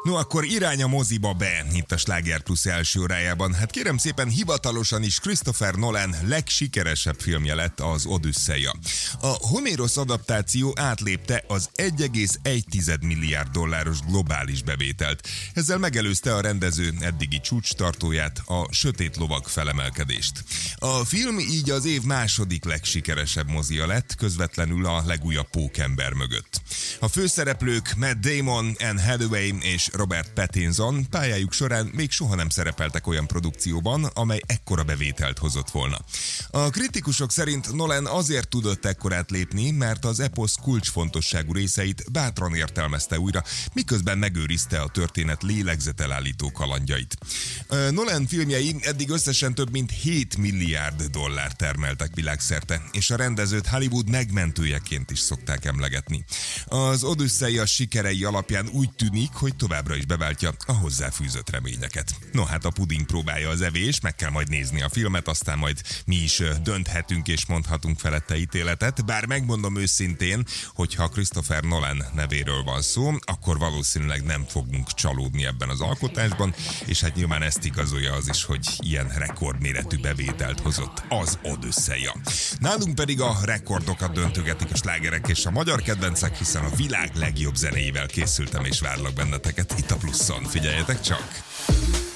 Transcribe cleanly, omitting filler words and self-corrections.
No, akkor irány a moziba be, itt a Sláger Plus első órájában. Hát kérem szépen, hivatalosan is Christopher Nolan legsikeresebb filmje lett az Odüsszeia. A Homérosz adaptáció átlépte az 1,1 milliárd dolláros globális bevételt. Ezzel megelőzte a rendező eddigi csúcstartóját, a Sötét lovag felemelkedést. A film így az év második legsikeresebb mozia lett, közvetlenül a legújabb Pókember mögött. A főszereplők Matt Damon, Anne Hathaway és Robert Pattinson pályájuk során még soha nem szerepeltek olyan produkcióban, amely ekkora bevételt hozott volna. A kritikusok szerint Nolan azért tudott ekkorát lépni, mert az eposz kulcsfontosságú részeit bátran értelmezte újra, miközben megőrizte a történet lélegzetelállító kalandjait. Nolan filmjei eddig összesen több mint 7 milliárd dollár termeltek világszerte, és a rendezőt Hollywood megmentőjeként is szokták emlegetni. Az Odüsszeia sikerei alapján úgy tűnik, hogy továbbra is beváltja a hozzáfűzött reményeket. No hát a puding próbálja az evés, meg kell majd nézni a filmet, aztán majd mi is dönthetünk és mondhatunk felette ítéletet, bár megmondom őszintén, hogyha Christopher Nolan nevéről van szó, akkor valószínűleg nem fogunk csalódni ebben az alkotásban, és hát nyilván ezt igazolja az is, hogy ilyen rekordméretű bevételt hozott az Odüsszeia. Nálunk pedig a rekordokat döntögetik a slágerek és a magyar kedvencek, hiszen a világ legjobb zenéivel készültem és várlak benneteket itt a Pluszon. Figyeljetek csak!